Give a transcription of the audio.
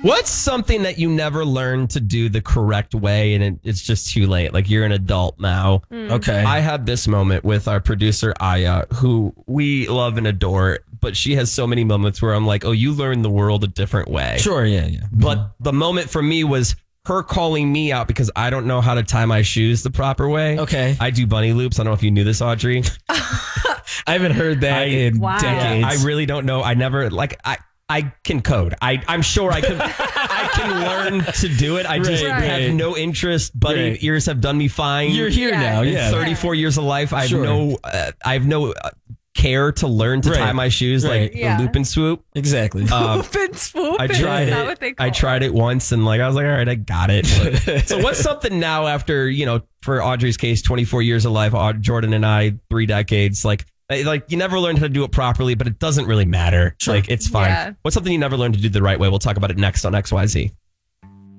What's something that you never learned to do the correct way and it's just too late? Like you're an adult now. Okay. I had this moment with our producer, Aya, who we love and adore, but she has so many moments where I'm like, oh, you learned the world a different way. Sure, yeah. But the moment for me was her calling me out because I don't know how to tie my shoes the proper way. Okay. I do bunny loops. I don't know if you knew this, Audrey. I haven't heard that in decades. I really don't know. I never, like, I can code. I'm sure I can I can learn to do it. I just have no interest. Bunny ears have done me fine. You're here now. Yeah. 34 years of life. I have no care to learn to tie my shoes like a loop and swoop. Exactly. Loop and swoop. I tried it. I tried it once and like I was like, all right, I got it. So what's something now after, for Audrey's case, 24 years of life, Jordan and I, 3 decades, like you never learned how to do it properly, but it doesn't really matter. Sure. Like it's fine. Yeah. What's something you never learned to do the right way? We'll talk about it next on XYZ.